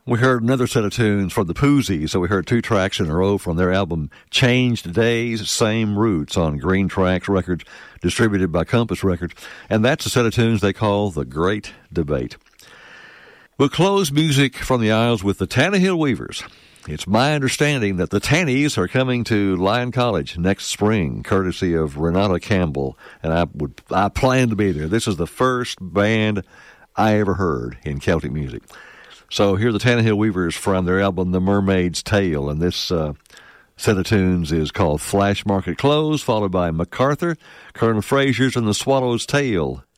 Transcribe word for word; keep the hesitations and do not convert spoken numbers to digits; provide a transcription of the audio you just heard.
We heard another set of tunes from the Poozies, so we heard two tracks in a row from their album Changed Days, Same Roots on Green Tracks Records, distributed by Compass Records. And that's a set of tunes they call The Great Debate. We'll close music from the Isles with the Tannehill Weavers. It's my understanding that the Tannies are coming to Lyon College next spring, courtesy of Renata Campbell, and I would I plan to be there. This is the first band I ever heard in Celtic music. So here are the Tannehill Weavers from their album The Mermaid's Tale, and this uh, set of tunes is called Flash Market Close, followed by MacArthur, Colonel Fraser's, and The Swallow's Tail